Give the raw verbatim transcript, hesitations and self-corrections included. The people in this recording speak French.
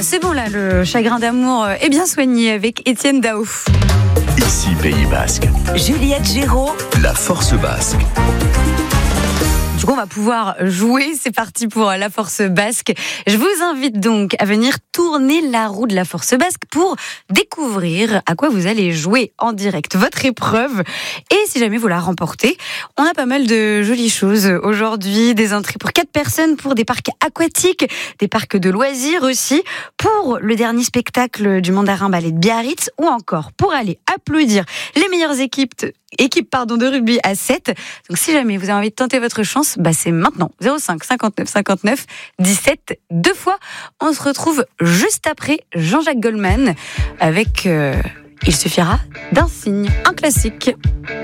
c'est bon là, le chagrin d'amour est bien soigné avec Étienne Dao. Ici Pays Basque. Juliette Géraud, La Force Basque. Du coup, on va pouvoir jouer. C'est parti pour la Force Basque. Je vous invite donc à venir tourner la roue de la Force Basque pour découvrir à quoi vous allez jouer en direct, votre épreuve. Et si jamais vous la remportez, on a pas mal de jolies choses aujourd'hui. Des entrées pour quatre personnes pour des parcs aquatiques, des parcs de loisirs aussi, pour le dernier spectacle du Mandarin Ballet de Biarritz, ou encore pour aller applaudir les meilleures équipes équipe pardon, de rugby à sept. Donc si jamais vous avez envie de tenter votre chance, bah c'est maintenant. zéro cinq cinquante-neuf cinquante-neuf dix-sept deux fois. On se retrouve juste après Jean-Jacques Goldman avec euh, Il suffira d'un signe, un classique.